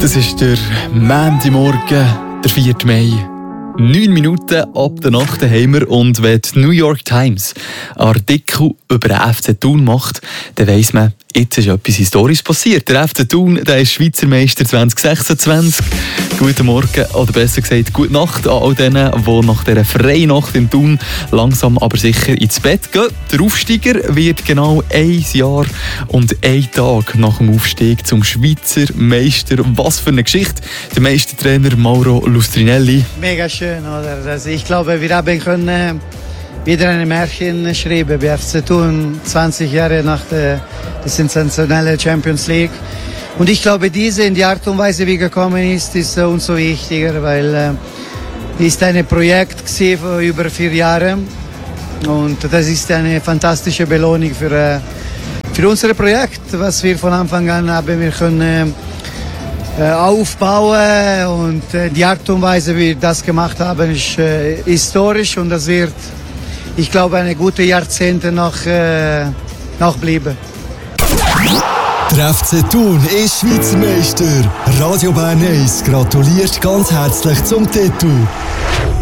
Das ist der Montagmorgen, der 4. Mai. 9 Minuten ab der Nacht haben wir, und wenn die New York Times einen Artikel über den FC Thun macht, dann weiss man, jetzt ist etwas Historisches passiert. Der FC Thun, der ist Schweizer Meister 2026. Guten Morgen, oder besser gesagt, gute Nacht an all denen, die nach dieser freien Nacht in Thun langsam aber sicher ins Bett gehen. Der Aufsteiger wird genau 1 Jahr und 1 Tag nach dem Aufstieg zum Schweizer Meister. Was für eine Geschichte. Der Meistertrainer Mauro Lustrinelli. Mega schön, oder? Also ich glaube, wir haben können wieder ein Märchen schreiben bei FC Thun, 20 Jahre nach der sensationellen Champions League. Und ich glaube, in die Art und Weise, wie gekommen ist umso wichtiger, weil ist ein Projekt für über 4 Jahre. Und das ist eine fantastische Belohnung für unser Projekt, was wir von Anfang an haben wir können aufbauen. Und die Art und Weise, wie wir das gemacht haben, ist historisch, und das wird, ich glaube, eine gute Jahrzehnte noch bleiben. Der FC Thun ist Schweizer Meister. Radio Bern 1 gratuliert ganz herzlich zum Titel.